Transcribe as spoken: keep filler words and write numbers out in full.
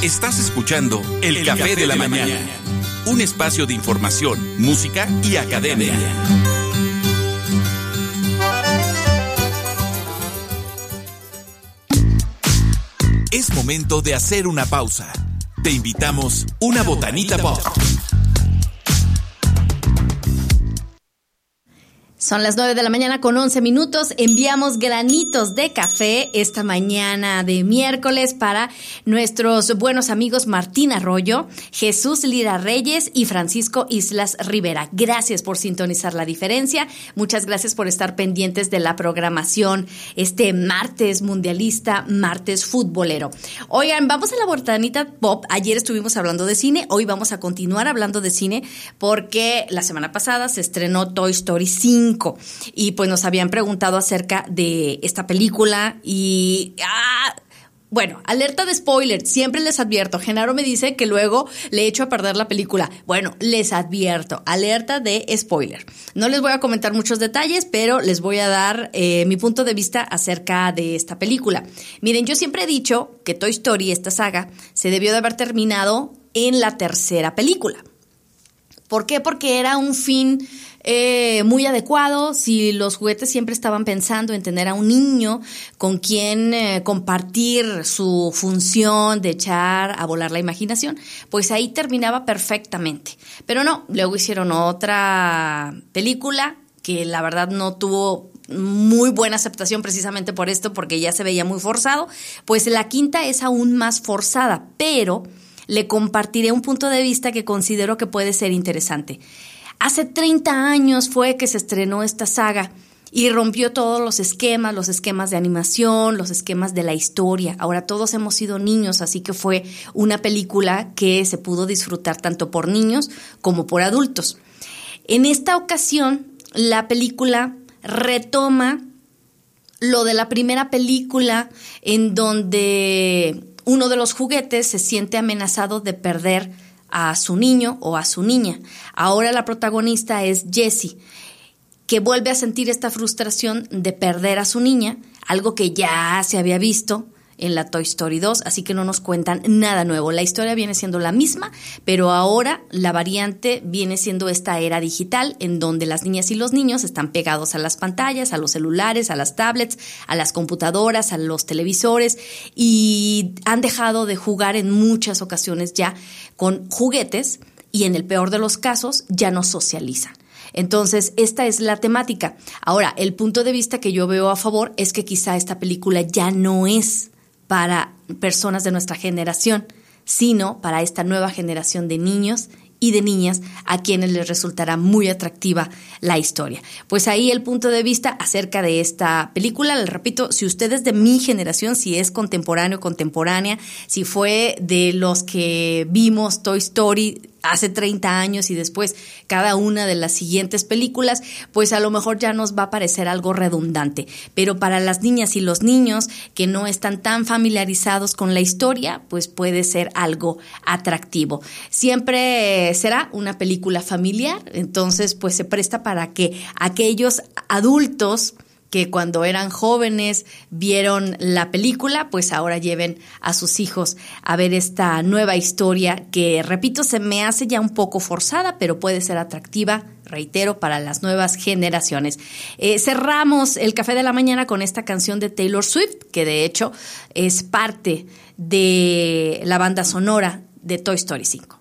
Estás escuchando El, El Café, Café de la, de la mañana. mañana, un espacio de información, música y academia. Es momento de hacer una pausa. Te invitamos una botanita pop. Son las nueve de la mañana con once minutos. Enviamos granitos de café esta mañana de miércoles para nuestros buenos amigos Martín Arroyo, Jesús Lira Reyes y Francisco Islas Rivera. Gracias por sintonizar La Diferencia. Muchas gracias por estar pendientes de la programación este martes mundialista, martes futbolero. Oigan, vamos a la botanita pop. Ayer estuvimos hablando de cine, hoy vamos a continuar hablando de cine porque la semana pasada se estrenó Toy Story cinco. Y pues nos habían preguntado acerca de esta película y... ¡ah! Bueno, alerta de spoiler, siempre les advierto. Genaro me dice que luego le echo a perder la película. Bueno, les advierto, alerta de spoiler. No les voy a comentar muchos detalles, pero les voy a dar eh, mi punto de vista acerca de esta película. Miren, yo siempre he dicho que Toy Story, esta saga, se debió de haber terminado en la tercera película. ¿Por qué? Porque era un fin eh, muy adecuado. Si los juguetes siempre estaban pensando en tener a un niño con quien eh, compartir su función de echar a volar la imaginación, pues ahí terminaba perfectamente. Pero no, luego hicieron otra película que la verdad no tuvo muy buena aceptación precisamente por esto, porque ya se veía muy forzado. Pues la quinta es aún más forzada, pero le compartiré un punto de vista que considero que puede ser interesante. Hace treinta años fue que se estrenó esta saga y rompió todos los esquemas, los esquemas de animación, los esquemas de la historia. Ahora todos hemos sido niños, así que fue una película que se pudo disfrutar tanto por niños como por adultos. En esta ocasión, la película retoma lo de la primera película en donde uno de los juguetes se siente amenazado de perder a su niño o a su niña. Ahora la protagonista es Jessie, que vuelve a sentir esta frustración de perder a su niña, algo que ya se había visto en la Toy Story dos, así que no nos cuentan nada nuevo. La historia viene siendo la misma, pero ahora la variante viene siendo esta era digital en donde las niñas y los niños están pegados a las pantallas, a los celulares, a las tablets, a las computadoras, a los televisores y han dejado de jugar en muchas ocasiones ya con juguetes y en el peor de los casos ya no socializan. Entonces, esta es la temática. Ahora, el punto de vista que yo veo a favor es que quizá esta película ya no es para personas de nuestra generación, sino para esta nueva generación de niños y de niñas a quienes les resultará muy atractiva la historia. Pues ahí el punto de vista acerca de esta película. Les repito, si usted es de mi generación, si es contemporáneo o contemporánea, si fue de los que vimos Toy Story hace treinta años y después cada una de las siguientes películas, pues a lo mejor ya nos va a parecer algo redundante. Pero para las niñas y los niños que no están tan familiarizados con la historia, pues puede ser algo atractivo. Siempre será una película familiar, entonces pues se presta para que aquellos adultos que cuando eran jóvenes vieron la película, pues ahora lleven a sus hijos a ver esta nueva historia que, repito, se me hace ya un poco forzada, pero puede ser atractiva, reitero, para las nuevas generaciones. Eh, cerramos el Café de la Mañana con esta canción de Taylor Swift, que de hecho es parte de la banda sonora de Toy Story cinco.